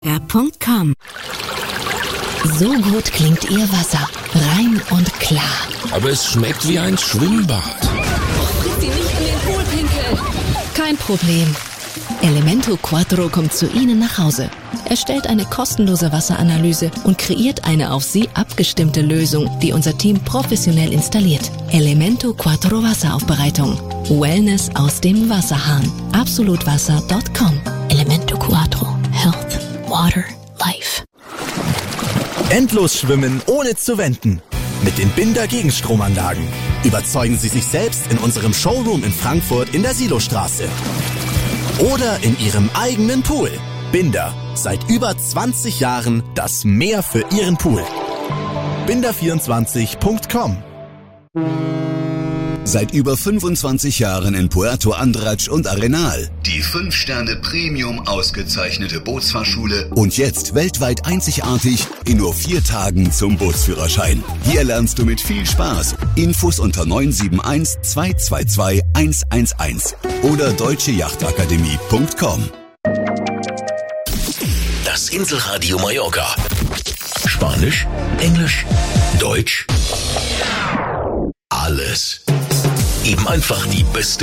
www.mallorca.com. So gut klingt Ihr Wasser. Rein und klar. Aber es schmeckt wie ein Schwimmbad. Sie nicht in den Pool pinkeln. Kein Problem. Elemento Quattro kommt zu Ihnen nach Hause. Er stellt eine kostenlose Wasseranalyse und kreiert eine auf Sie abgestimmte Lösung, die unser Team professionell installiert. Elemento Quattro Wasseraufbereitung. Wellness aus dem Wasserhahn. Absolutwasser.com. Elemento Quattro. Health. Water. Life. Endlos schwimmen, ohne zu wenden. Mit den Binder Gegenstromanlagen. Überzeugen Sie sich selbst in unserem Showroom in Frankfurt in der Silostraße. Oder in Ihrem eigenen Pool. Binder. Seit über 20 Jahren das Meer für Ihren Pool. Binder24.com. Seit über 25 Jahren in Puerto Andratx und Arenal. Die 5-Sterne Premium ausgezeichnete Bootsfahrschule. Und jetzt weltweit einzigartig in nur 4 Tagen zum Bootsführerschein. Hier lernst du mit viel Spaß. Infos unter 971 222 111 oder deutschejachtakademie.com. Das Inselradio Mallorca. Spanisch, Englisch, Deutsch. Alles. Eben einfach die beste